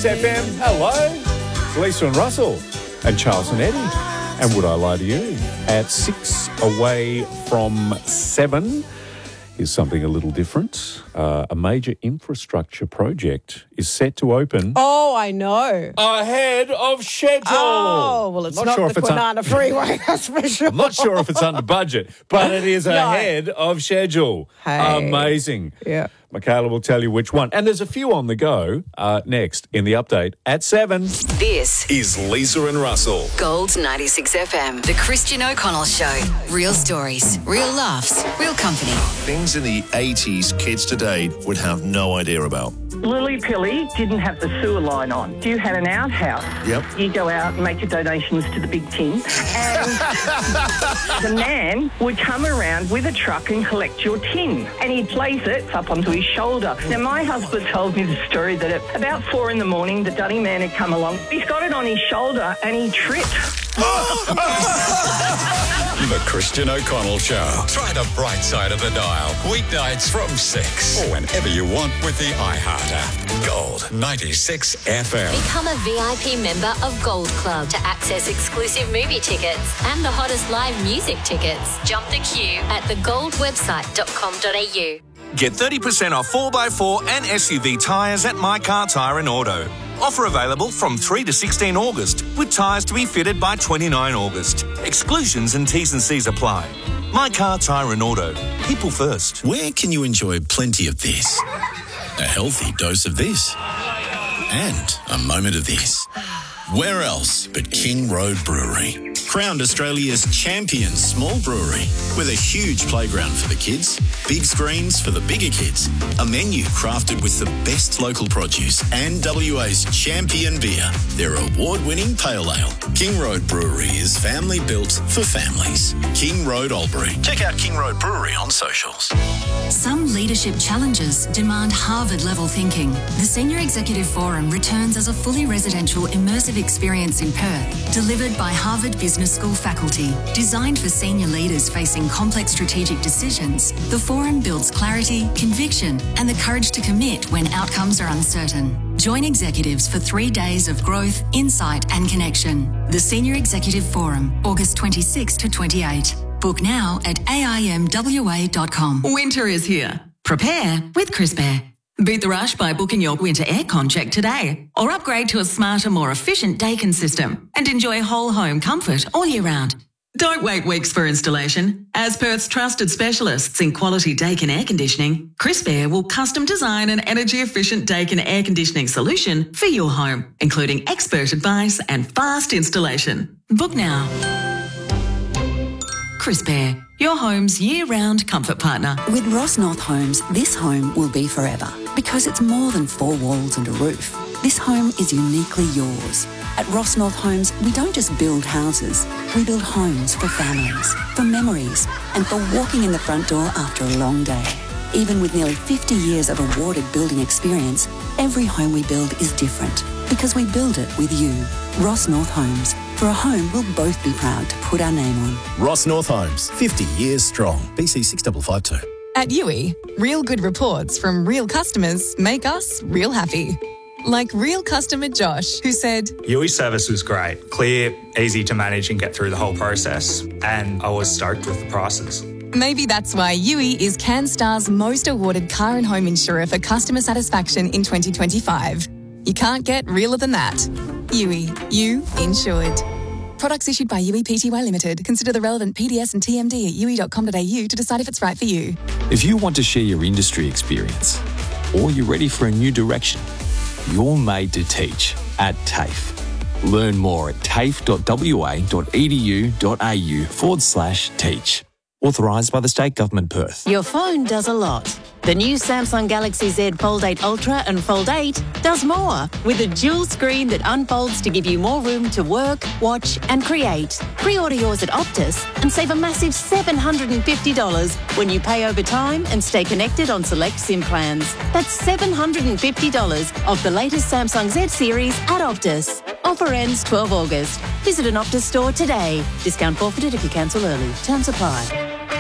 FM. Hello. It's Lisa and Russell and Charles and Eddie. And would I lie to you? At 6 away from 7 is something a little different. A major infrastructure project is set to open. Oh, I know. Ahead of schedule. Oh, well, it's not sure the Kwinana Freeway, that's for sure. I'm not sure if it's under budget, but it is ahead of schedule. Hey. Amazing. Yeah. Michaela will tell you which one. And there's a few on the go next in the update at 7. This is Lisa and Russell. Gold 96 FM. The Christian O'Connell Show. Real stories, real laughs, real company. Things in the 80s kids today would have no idea about. Lily Pilly didn't have the sewer line on. You had an outhouse. Yep. You go out and make your donations to the big tin. And the man would come around with a truck and collect your tin. And he'd place it up onto his shoulder. Now, my husband told me the story that at about 4 a.m, the Dunny man had come along. He's got it on his shoulder and he tripped. The Christian O'Connell Show. Try the bright side of the dial. Weeknights from 6. Or whenever you want with the iHeart app. Gold 96 FM. Become a VIP member of Gold Club to access exclusive movie tickets and the hottest live music tickets. Jump the queue at thegoldwebsite.com.au. Get 30% off 4x4 and SUV tyres at My Car Tyre and Auto. Offer available from 3 to 16 August, with tyres to be fitted by 29 August. Exclusions and T's and C's apply. My Car Tyre and Auto. People first. Where can you enjoy plenty of this? A healthy dose of this. And a moment of this. Where else but King Road Brewery? Crowned Australia's champion small brewery with a huge playground for the kids, big screens for the bigger kids, a menu crafted with the best local produce and WA's champion beer, their award-winning pale ale. King Road Brewery is family built for families. King Road Albury. Check out King Road Brewery on socials. Some leadership challenges demand Harvard-level thinking. The Senior Executive Forum returns as a fully residential immersive experience in Perth, delivered by Harvard Business School faculty. Designed for senior leaders facing complex strategic decisions, the forum builds clarity, conviction, and the courage to commit when outcomes are uncertain. Join executives for 3 days of growth, insight, and connection. The Senior Executive Forum, August 26 to 28. Book now at aimwa.com. Winter is here. Prepare with Crisp Air. Beat the rush by booking your winter aircon check today, or upgrade to a smarter, more efficient Daikin system and enjoy whole home comfort all year round. Don't wait weeks for installation. As Perth's trusted specialists in quality Daikin air conditioning, Crisp Air will custom design an energy-efficient Daikin air conditioning solution for your home, including expert advice and fast installation. Book now. Crisp Air, your home's year-round comfort partner. With Ross North Homes, this home will be forever because it's more than 4 walls and a roof. This home is uniquely yours. At Ross North Homes, we don't just build houses. We build homes for families, for memories, and for walking in the front door after a long day. Even with nearly 50 years of awarded building experience, every home we build is different because we build it with you. Ross North Homes. For a home we'll both be proud to put our name on. Ross North Homes, 50 years strong. BC 6552. At Yui, real good reports from real customers make us real happy. Like real customer Josh, who said, Yui service was great, clear, easy to manage and get through the whole process, and I was stoked with the prices. Maybe that's why Yui is CanStar's most awarded car and home insurer for customer satisfaction in 2025. You can't get realer than that. Yui, you insured. Products issued by Yui Pty Limited. Consider the relevant PDS and TMD at yui.com.au to decide if it's right for you. If you want to share your industry experience or you're ready for a new direction, you're made to teach at TAFE. Learn more at tafe.wa.edu.au/teach. Authorised by the State Government, Perth. Your phone does a lot. The new Samsung Galaxy Z Fold 8 Ultra and Fold 8 does more, with a dual screen that unfolds to give you more room to work, watch and create. Pre-order yours at Optus and save a massive $750 when you pay over time and stay connected on select SIM plans. That's $750 off the latest Samsung Z series at Optus. Offer ends 12 August. Visit an Optus store today. Discount forfeited if you cancel early. Terms apply.